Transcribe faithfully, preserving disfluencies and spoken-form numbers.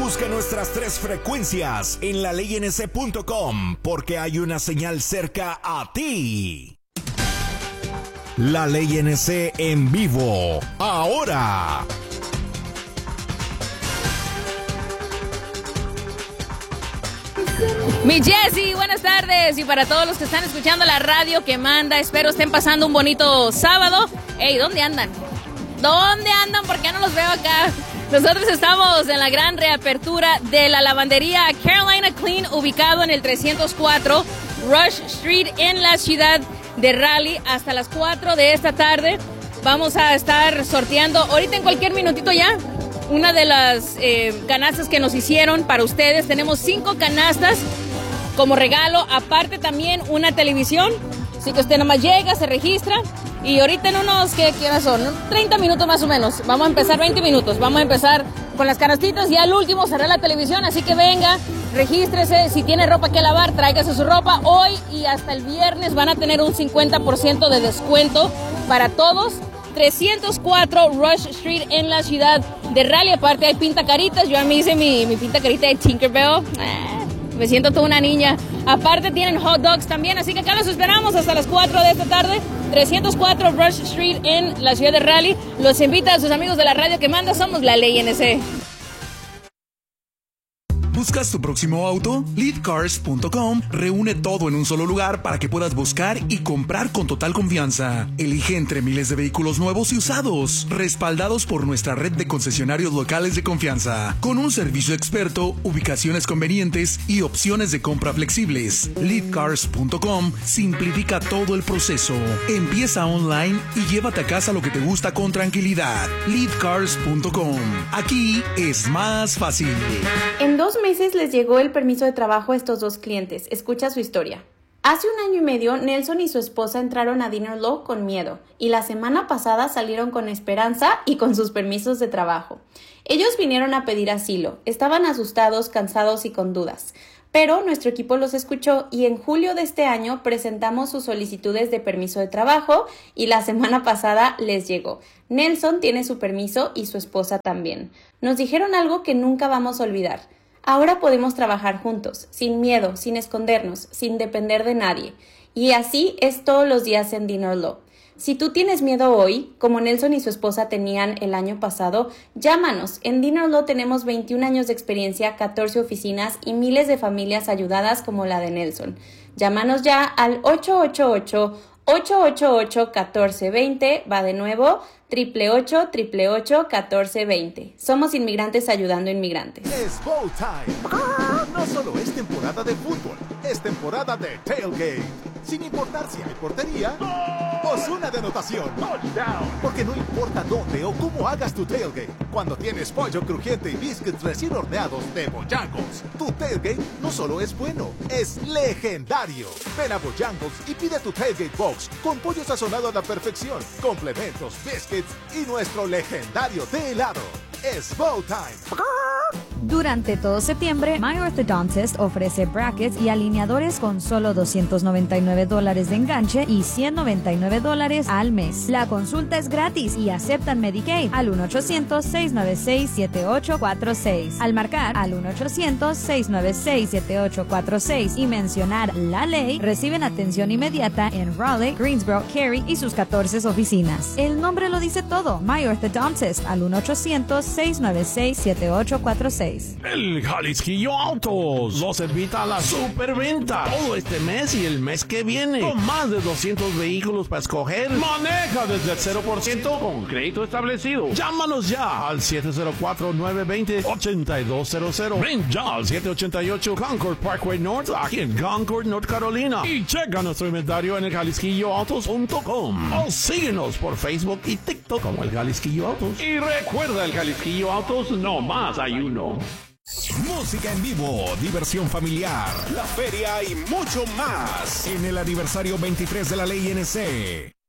Busca nuestras tres frecuencias en la ley n c punto com porque hay una señal cerca a ti. La Ley N C en vivo, ahora. Mi Jessy, buenas tardes. Y para todos los que están escuchando la radio que manda, espero estén pasando un bonito sábado. Ey, ¿dónde andan? ¿Dónde andan? ¿Por qué no los veo acá? Nosotros estamos en la gran reapertura de la lavandería Carolina Clean, ubicado en el trescientos cuatro Rush Street en la ciudad de Raleigh. Hasta las cuatro de esta tarde vamos a estar sorteando, ahorita en cualquier minutito ya, una de las eh, canastas que nos hicieron para ustedes. Tenemos cinco canastas como regalo, aparte también una televisión. Así que usted nomás llega, se registra y ahorita en unos, ¿qué, qué hora son? treinta minutos más o menos. Vamos a empezar veinte minutos. Vamos a empezar con las canastitas y al último cerrar la televisión. Así que venga, regístrese. Si tiene ropa que lavar, tráigase su ropa. Hoy y hasta el viernes van a tener un cincuenta por ciento de descuento para todos. trescientos cuatro Rush Street en la ciudad de Raleigh. Aparte hay pintacaritas. Yo a mí hice mi, mi pintacarita de Tinkerbell. Ah, me siento toda una niña. Aparte tienen hot dogs también. Así que acá los esperamos hasta las cuatro de esta tarde. trescientos cuatro Rush Street en la ciudad de Raleigh. Los invita a sus amigos de la radio que manda. Somos la Ley N C. ¿Buscas tu próximo auto? lead cars punto com reúne todo en un solo lugar para que puedas buscar y comprar con total confianza. Elige entre miles de vehículos nuevos y usados, respaldados por nuestra red de concesionarios locales de confianza, con un servicio experto, ubicaciones convenientes y opciones de compra flexibles. lead cars punto com simplifica todo el proceso. Empieza online y llévate a casa lo que te gusta con tranquilidad. lead cars punto com. Aquí es más fácil. En dos meses les llegó el permiso de trabajo a estos dos clientes. Escucha su historia. Hace un año y medio, Nelson y su esposa entraron a Dinner Law con miedo y la semana pasada salieron con esperanza y con sus permisos de trabajo. Ellos vinieron a pedir asilo. Estaban asustados, cansados y con dudas. Pero nuestro equipo los escuchó y en julio de este año presentamos sus solicitudes de permiso de trabajo y la semana pasada les llegó. Nelson tiene su permiso y su esposa también. Nos dijeron algo que nunca vamos a olvidar. Ahora podemos trabajar juntos, sin miedo, sin escondernos, sin depender de nadie. Y así es todos los días en Dinner Law. Si tú tienes miedo hoy, como Nelson y su esposa tenían el año pasado, llámanos. En Dinner Law tenemos veintiún años de experiencia, catorce oficinas y miles de familias ayudadas como la de Nelson. Llámanos ya al ocho ocho ocho, ocho ocho ocho, uno cuatro dos cero. Va de nuevo, ocho ocho ocho, ocho ocho ocho, uno cuatro dos cero. Somos inmigrantes ayudando inmigrantes. Es Bow Time. No solo es temporada de fútbol, es temporada de tailgate. Sin importar si hay portería o zona de anotación. Porque no importa dónde o cómo hagas tu tailgate, cuando tienes pollo crujiente y biscuits recién horneados de Bojangles, tu tailgate no solo es bueno, es legendario. Ven a Bojangles y pide tu tailgate box con pollo sazonado a la perfección, complementos, biscuits y nuestro legendario de helado. Es Bow Time. Durante todo septiembre, My Orthodontist ofrece brackets y alineadores con solo doscientos noventa y nueve dólares de enganche y ciento noventa y nueve dólares al mes. La consulta es gratis y aceptan Medicaid al uno ochocientos, seis nueve seis, siete ocho cuatro seis. Al marcar al uno ochocientos, seis nueve seis, siete ocho cuatro seis y mencionar la ley, reciben atención inmediata en Raleigh, Greensboro, Cary y sus catorce oficinas. El nombre lo dice todo. My Orthodontist al uno ochocientos, seis nueve seis, siete ocho cuatro seis. El Jalisquillo Autos los invita a la superventa todo este mes y el mes que viene. Con más de doscientos vehículos para escoger, maneja desde el cero por ciento con crédito establecido. Llámanos ya al siete cero cuatro, nueve dos cero, ocho dos cero cero. Ven ya al siete ochenta y ocho Concord Parkway North, aquí en Concord, North Carolina. Y checa nuestro inventario en el jalisquillo autos punto com. O síguenos por Facebook y TikTok como el Jalisquillo Autos. Y recuerda, el Jalisquillo Autos no más hay uno. Música en vivo, diversión familiar, la feria y mucho más en el aniversario veintitrés de la Ley N C.